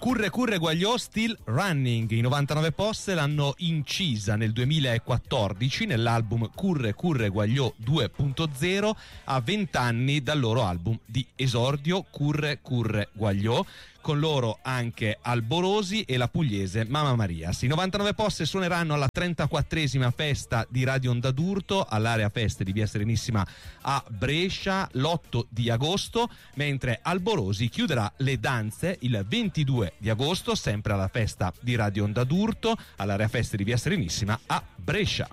Curre Curre Guagliò Still Running. I 99 Posse l'hanno incisa nel 2014 nell'album Curre Curre Guagliò 2.0, a 20 anni dal loro album di esordio Curre Curre Guagliò. Con loro anche Alborosi e la pugliese Mamma Maria. I 99 Posse suoneranno alla 34esima festa di Radio Onda d'Urto all'area feste di Via Serenissima a Brescia l'8 di agosto, mentre Alborosi chiuderà le danze il 22 di agosto, sempre alla festa di Radio Onda d'Urto all'area feste di Via Serenissima a Brescia.